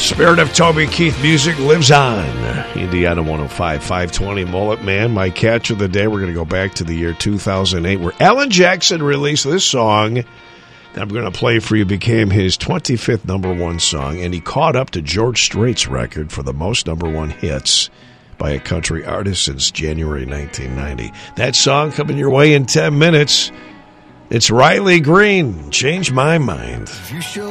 Spirit of Toby Keith music lives on. Indiana 105, 520 Mullet Man. My catch of the day, we're going to go back to the year 2008, where Alan Jackson released this song that I'm going to play for you, became his 25th number one song, and he caught up to George Strait's record for the most number one hits by a country artist since January 1990. That song coming your way in 10 minutes. It's Riley Green, Change My Mind.